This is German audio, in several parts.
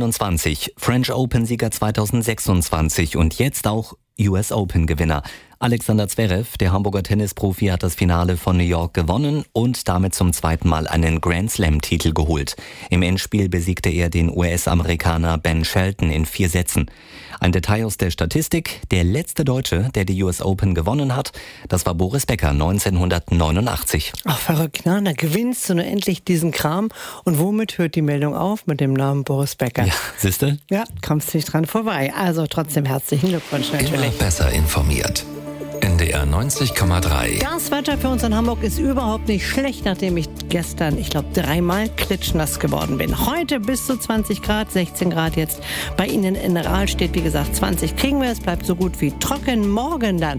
2021, French Open-Sieger 2026 und jetzt auch US Open-Gewinner. Alexander Zverev, der Hamburger Tennisprofi, hat das Finale von New York gewonnen und damit zum zweiten Mal einen Grand-Slam-Titel geholt. Im Endspiel besiegte er den US-Amerikaner Ben Shelton in 4 Sätzen. Ein Detail aus der Statistik: Der letzte Deutsche, der die US Open gewonnen hat, das war Boris Becker 1989. Ach, verrückt, ne? Da gewinnst du nur endlich diesen Kram. Und womit hört die Meldung auf? Mit dem Namen Boris Becker. Ja, siehste? Ja, kommst nicht dran vorbei. Also trotzdem herzlichen Glückwunsch natürlich. Immer besser informiert. NDR 90,3. Das Wetter für uns in Hamburg ist überhaupt nicht schlecht, nachdem ich gestern, 3-mal klitschnass geworden bin. Heute bis zu 20 Grad, 16 Grad jetzt. Bei Ihnen in Rahl steht, wie gesagt, 20 kriegen wir. Es bleibt so gut wie trocken. Morgen dann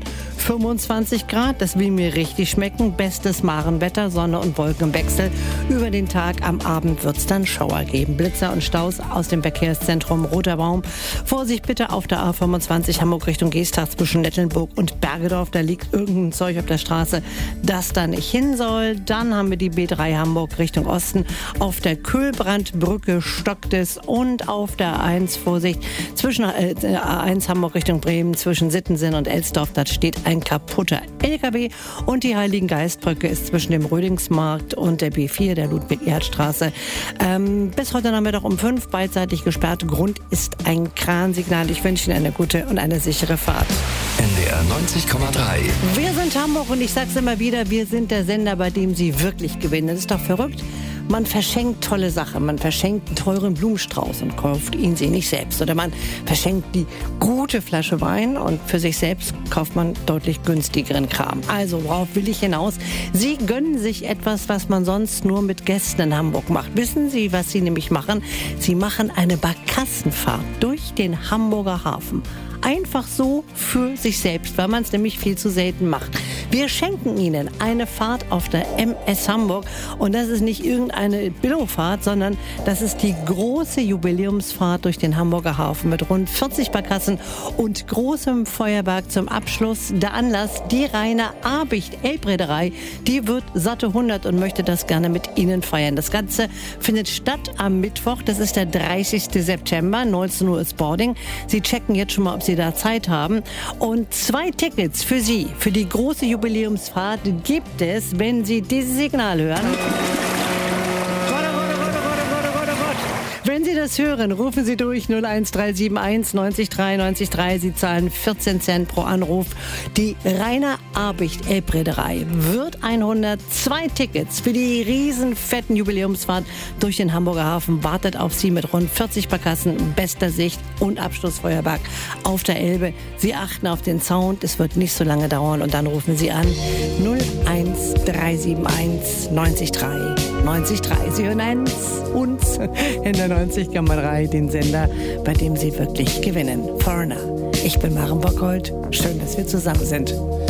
25 Grad, das will mir richtig schmecken. Bestes Marenwetter, Sonne und Wolken im Wechsel. Über den Tag, am Abend wird es dann Schauer geben. Blitzer und Staus aus dem Verkehrszentrum Roter Baum. Vorsicht bitte auf der A25 Hamburg Richtung Geestach zwischen Nettelnburg und Bergedorf. Da liegt irgendein Zeug auf der Straße, das da nicht hin soll. Dann haben wir die B3 Hamburg Richtung Osten. Auf der Kühlbrandbrücke stockt es und auf der A1 Vorsicht zwischen A1 Hamburg Richtung Bremen zwischen Sittensen und Elsdorf. Da steht ein kaputter LKW und die Heiligengeistbrücke ist zwischen dem Rödingsmarkt und der B4, der Ludwig-Erhard-Straße. Bis heute Nachmittag um 5 beidseitig gesperrt. Grund ist ein Kransignal. Ich wünsche Ihnen eine gute und eine sichere Fahrt. NDR 90,3. Wir sind Hamburg und ich sag's immer wieder, wir sind der Sender, bei dem Sie wirklich gewinnen. Das ist doch verrückt. Man verschenkt tolle Sachen. Man verschenkt einen teuren Blumenstrauß und kauft ihn sich nicht selbst. Oder man verschenkt die gute Flasche Wein und für sich selbst kauft man deutlich günstigeren Kram. Also, worauf will ich hinaus? Sie gönnen sich etwas, was man sonst nur mit Gästen in Hamburg macht. Wissen Sie, was Sie nämlich machen? Sie machen eine Barkassenfahrt durch den Hamburger Hafen. Einfach so für sich selbst, weil man es nämlich viel zu selten macht. Wir schenken Ihnen eine Fahrt auf der MS Hamburg und das ist nicht irgendeine Billofahrt, sondern das ist die große Jubiläumsfahrt durch den Hamburger Hafen mit rund 40 Barkassen und großem Feuerwerk zum Abschluss. Der Anlass, die Rainer Abicht Elbreederei, die wird satte 100 und möchte das gerne mit Ihnen feiern. Das Ganze findet statt am Mittwoch, das ist der 30. September, 19 Uhr ist Boarding. Sie checken jetzt schon mal, ob Sie da Zeit haben. Und 2 Tickets für Sie, für die große Jubiläumsfahrt gibt es, wenn Sie dieses Signal hören. Wenn Sie das hören, rufen Sie durch 01371 90 3 90 3. Sie zahlen 14 Cent pro Anruf. Die Rainer Abicht Elbreederei wird 102 Tickets für die riesenfetten Jubiläumsfahrt durch den Hamburger Hafen wartet auf Sie mit rund 40 Barkassen, bester Sicht und Abschlussfeuerwerk auf der Elbe. Sie achten auf den Sound, es wird nicht so lange dauern und dann rufen Sie an 01371 90 3 90 3. Sie hören uns in der 90,3, den Sender, bei dem Sie wirklich gewinnen. Foreigner. Ich bin Maren Bockholt. Schön, dass wir zusammen sind.